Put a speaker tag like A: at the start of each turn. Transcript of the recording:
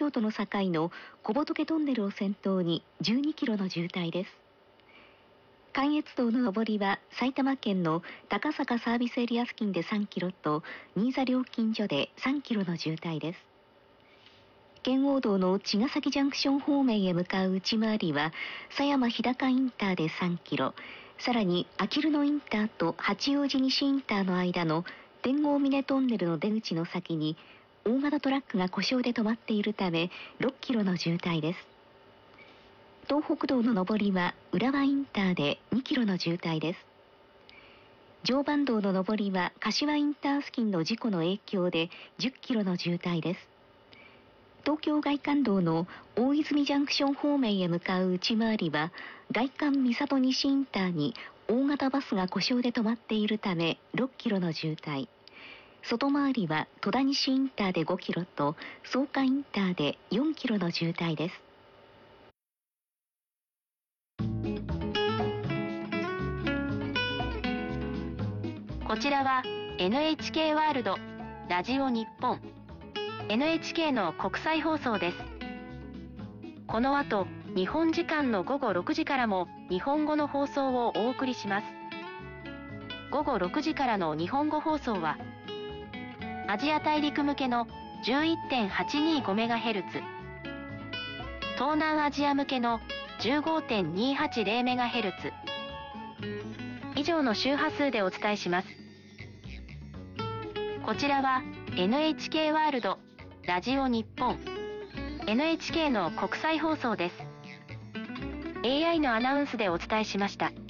A: 京都の境の小仏トンネルを先頭に12キロの渋滞です。関越道の上りは埼玉県の高坂サービスエリア付近で3キロと新座料金所で3キロの渋滞です。圏央道の茅ヶ崎ジャンクション方面へ向かう内回りは狭山日高インターで3キロ、さらにあきる野インターと八王子西インターの間の天王峰トンネルの出口の先に大型トラックが故障で止まっているため6キロの渋滞です。東北道の上りは浦和インターで2キロの渋滞です。常磐道の上りは柏インター付近の事故の影響で10キロの渋滞です。東京外環道の大泉ジャンクション方面へ向かう内回りは外環三郷西インターに大型バスが故障で止まっているため6キロの渋滞、外回りは戸田西インターで5キロと草加インターで4キロの渋滞です。
B: こちらは NHK ワールドラジオ日本 NHK の国際放送です。この後日本時間の午後6時からも日本語の放送をお送りします。午後6時からの日本語放送はアジア大陸向けの 11.825MHz、 東南アジア向けの 15.280MHz 以上の周波数でお伝えします。こちらは NHK ワールドラジオ日本 NHK の国際放送です。AI のアナウンスでお伝えしました。